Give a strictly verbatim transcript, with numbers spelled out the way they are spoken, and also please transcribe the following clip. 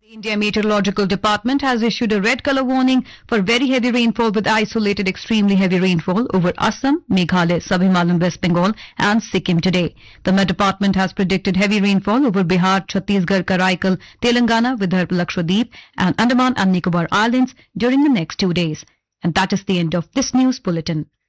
The India Meteorological Department has issued a red color warning for very heavy rainfall with isolated extremely heavy rainfall over Assam, Meghalaya, Subhimalayan West Bengal and Sikkim today. The Met Department has predicted heavy rainfall over Bihar, Chhattisgarh, Karaikal, Telangana, Vidarbha, Lakshadweep and Andaman and Nicobar Islands during the next two days. And that is the end of this news bulletin.